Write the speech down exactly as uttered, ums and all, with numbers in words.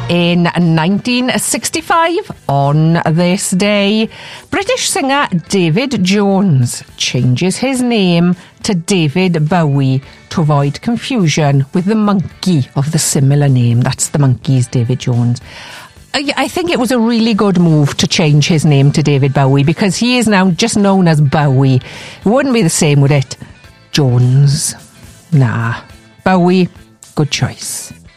In nineteen sixty-five, on this day, British singer David Jones changes his name to David Bowie to avoid confusion with the monkey of the similar name. That's the Monkees, David Jones. I think it was a really good move to change his name to David Bowie, because he is now just known as Bowie. It wouldn't be the same, would it? Jones. Nah. Bowie, good choice.